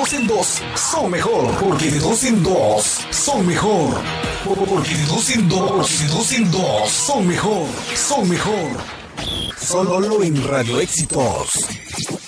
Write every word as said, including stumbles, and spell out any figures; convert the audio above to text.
dos en dos son mejor. Porque de dos en dos son mejor. Porque de dos en dos, de dos en dos son mejor. Son mejor. Solo en Radio Éxitos.